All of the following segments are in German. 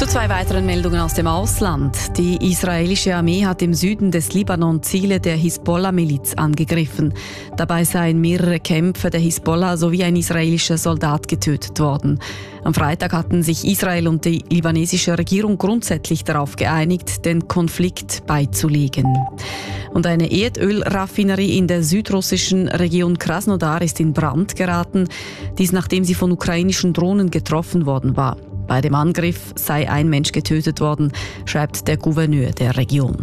Zu zwei weiteren Meldungen aus dem Ausland. Die israelische Armee hat im Süden des Libanon Ziele der Hisbollah-Miliz angegriffen. Dabei seien mehrere Kämpfer der Hisbollah sowie ein israelischer Soldat getötet worden. Am Freitag hatten sich Israel und die libanesische Regierung grundsätzlich darauf geeinigt, den Konflikt beizulegen. Und eine Erdölraffinerie in der südrussischen Region Krasnodar ist in Brand geraten. Dies nachdem sie von ukrainischen Drohnen getroffen worden war. Bei dem Angriff sei ein Mensch getötet worden, schreibt der Gouverneur der Region.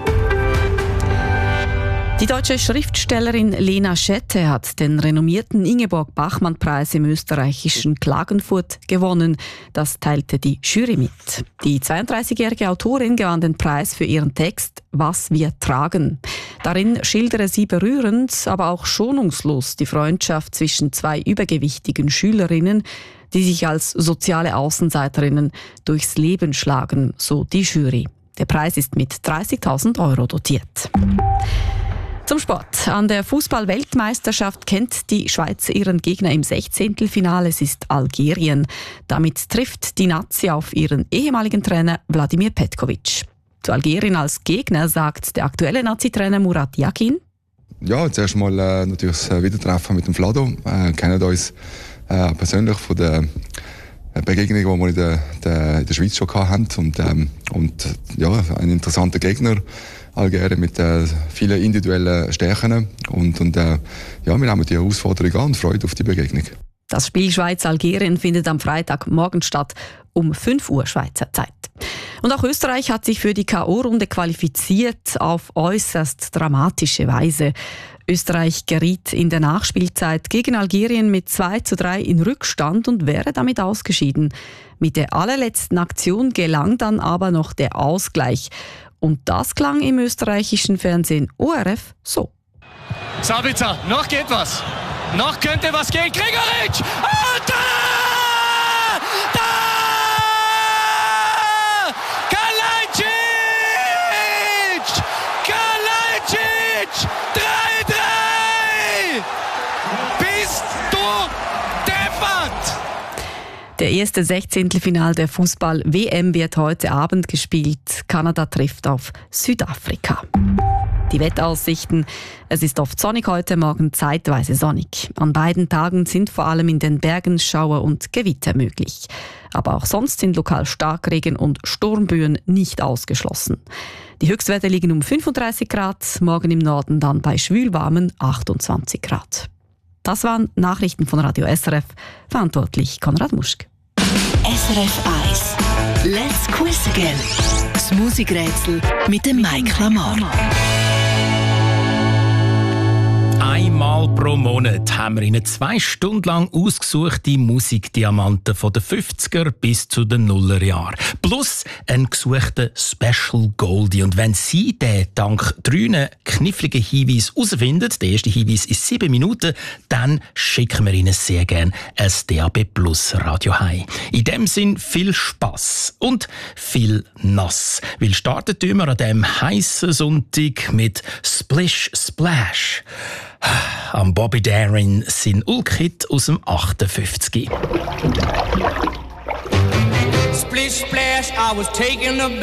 Die deutsche Schriftstellerin Lena Schette hat den renommierten Ingeborg-Bachmann-Preis im österreichischen Klagenfurt gewonnen. Das teilte die Jury mit. Die 32-jährige Autorin gewann den Preis für ihren Text »Was wir tragen«. Darin schildere sie berührend, aber auch schonungslos die Freundschaft zwischen zwei übergewichtigen Schülerinnen, die sich als soziale Außenseiterinnen durchs Leben schlagen, so die Jury. Der Preis ist mit 30.000 € dotiert. Zum Sport. An der Fußball-Weltmeisterschaft kennt die Schweiz ihren Gegner im 16. Finale. Es ist Algerien. Damit trifft die Nazi auf ihren ehemaligen Trainer Wladimir Petkovic. Zu Algerien als Gegner sagt der aktuelle Nazi-Trainer Murat Yakin: Ja, zuerst mal natürlich das Wiedertreffen mit dem Vlado. Kennen uns persönlich von der Begegnung, die wir in der Schweiz schon hatten. Und ja, ein interessanter Gegner. Algerien mit vielen individuellen Stärken. Und ja, wir nehmen die Herausforderung an und freuen auf die Begegnung. Das Spiel Schweiz-Algerien findet am Freitagmorgen statt, um 5 Uhr Schweizer Zeit. Und auch Österreich hat sich für die K.O.-Runde qualifiziert auf äußerst dramatische Weise. Österreich geriet in der Nachspielzeit gegen Algerien mit 2:3 in Rückstand und wäre damit ausgeschieden. Mit der allerletzten Aktion gelang dann aber noch der Ausgleich. Und das klang im österreichischen Fernsehen ORF so. Sabitzer, noch geht was. Noch könnte was gehen. Gregoritsch! Und da! Kalajdzic! Kalajdzic! 3:3! Bist du deppert! Der erste 16. Final der Fußball-WM wird heute Abend gespielt. Kanada trifft auf Südafrika. Die Wetteraussichten: Es ist oft sonnig heute, morgen zeitweise sonnig. An beiden Tagen sind vor allem in den Bergen Schauer und Gewitter möglich. Aber auch sonst sind lokal Starkregen und Sturmböen nicht ausgeschlossen. Die Höchstwerte liegen um 35 Grad, morgen im Norden dann bei schwülwarmen 28 Grad. Das waren Nachrichten von Radio SRF. Verantwortlich Konrad Muschk. SRF 1. Let's Quiz Again. Das Musikrätsel mit dem Mike Lamar. Einmal pro Monat haben wir Ihnen 2 Stunden lang ausgesuchte Musikdiamanten von den 50er bis zu den Nullerjahren. Plus einen gesuchten Special Goldie. Und wenn Sie den dank 3 kniffligen Hinweisen herausfinden, der erste Hinweis ist 7 Minuten, dann schicken wir Ihnen sehr gerne ein DAB Plus Radio High. In dem Sinn viel Spass und viel Nass. Weil startet wir an diesem heissen Sonntag mit Splish Splash. Am Bobby Darin sein Ulk-Hit aus dem 58. Splish splash, I was taking a